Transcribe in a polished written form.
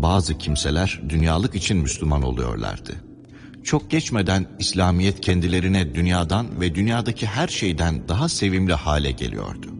bazı kimseler dünyalık için Müslüman oluyorlardı. Çok geçmeden İslamiyet kendilerine dünyadan ve dünyadaki her şeyden daha sevimli hale geliyordu.